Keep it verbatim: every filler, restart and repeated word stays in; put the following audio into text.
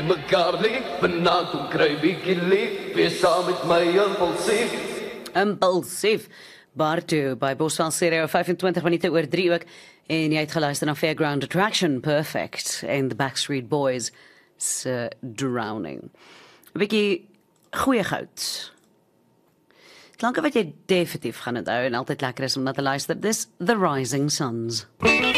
ken mekaar nie, vanaand kom kry bietjie lief, wees saam met my impulsief. Impulsief. Bartu by Boswell Stereo, vyfentwintig minute oor drie ook. En jy het geluister na Fairground Attraction, Perfect, en The Backstreet Boys se Drowning. 'n Bietjie goeie goud. Klanke wat jy definitief gaan onthou en altyd lekker is om na te luister. Dis The Rising Suns.